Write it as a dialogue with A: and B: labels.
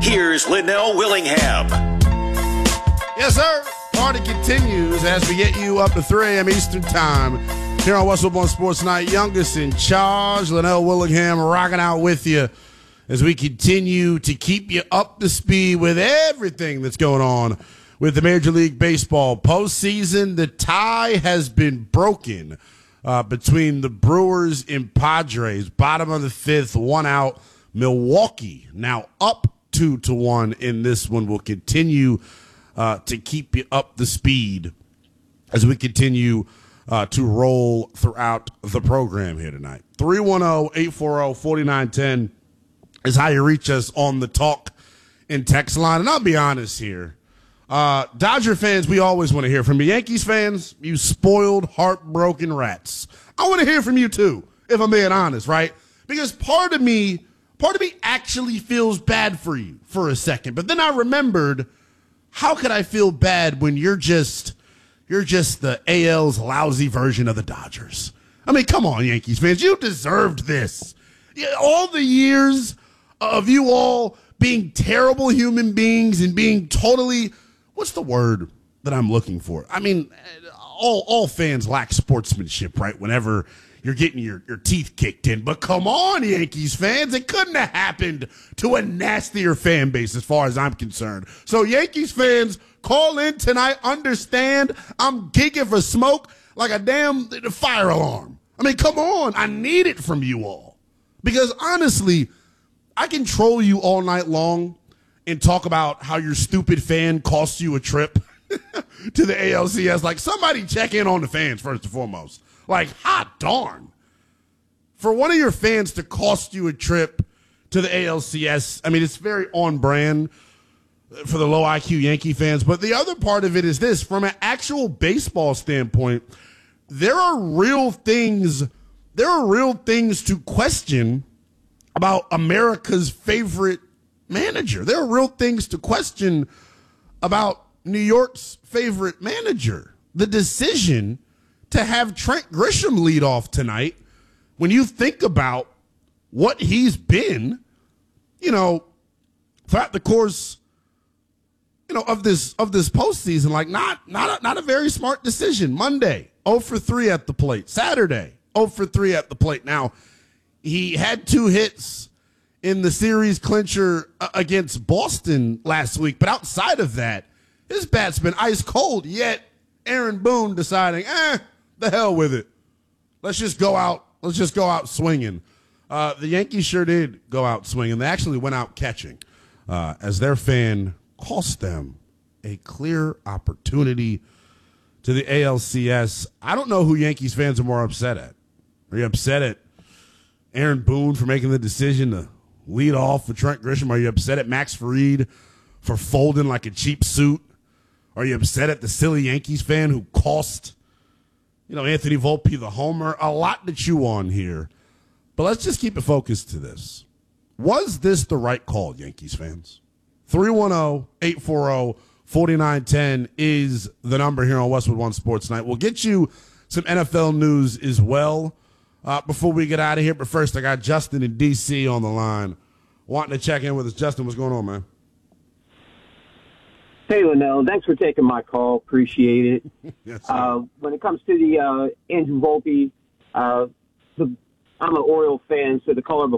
A: Here's Linnell Willingham.
B: Yes, sir. Party continues as we get you up to 3 a.m. Eastern Time here on Westwood One Sports Night. Youngest in charge, Linnell Willingham, rocking out with you as we continue to keep you up to speed with everything that's going on with the Major League Baseball postseason. The tie has been broken between the Brewers and Padres. Bottom of the fifth, one out. Milwaukee now up 2-1 in this one. Will continue to keep you up to speed as we continue to roll throughout the program here tonight. 310-840-4910 is how you reach us on the talk and text line. And I'll be honest here. Dodger fans, we always want to hear from you. Yankees fans, you spoiled, heartbroken rats. I want to hear from you too, if I'm being honest, right? Because part of me actually feels bad for you for a second. But then I remembered, how could I feel bad when you're just the AL's lousy version of the Dodgers? I mean, come on, Yankees fans. You deserved this. All the years of you all being terrible human beings and being totally, what's the word that I'm looking for? I mean, all fans lack sportsmanship, right? Whenever you're getting your teeth kicked in. But come on, Yankees fans. It couldn't have happened to a nastier fan base as far as I'm concerned. So Yankees fans, call in tonight. Understand I'm gigging for smoke like a damn fire alarm. I mean, come on. I need it from you all. Because honestly, I can troll you all night long and talk about how your stupid fan cost you a trip to the ALCS. Like, somebody check in on the fans first and foremost. Like, hot darn. For one of your fans to cost you a trip to the ALCS, I mean, it's very on brand for the low IQ Yankee fans. But the other part of it is this. From an actual baseball standpoint, there are real things to question about America's favorite manager. There are real things to question about New York's favorite manager. The decision to have Trent Grisham lead off tonight, when you think about what he's been, throughout the course, of this postseason, like not a very smart decision. Monday, 0 for 3 at the plate. Saturday, 0 for 3 at the plate. Now, he had 2 hits in the series clincher against Boston last week, but outside of that, his bat's been ice cold. Yet Aaron Boone deciding, the hell with it. Let's just go out swinging. The Yankees sure did go out swinging. They actually went out catching as their fan cost them a clear opportunity to the ALCS. I don't know who Yankees fans are more upset at. Are you upset at Aaron Boone for making the decision to lead off for Trent Grisham? Are you upset at Max Fried for folding like a cheap suit? Are you upset at the silly Yankees fan who cost Anthony Volpe the homer? A lot to chew on here. But let's just keep it focused to this. Was this the right call, Yankees fans? 310-840-4910 is the number here on Westwood One Sports Night. We'll get you some NFL news as well before we get out of here. But first, I got Justin in D.C. on the line wanting to check in with us. Justin, what's going on, man?
C: Hey, Linnell. Thanks for taking my call. Appreciate it.
B: Yes,
C: when it comes to the Andrew Volpe, I'm an Oriole fan, so the caller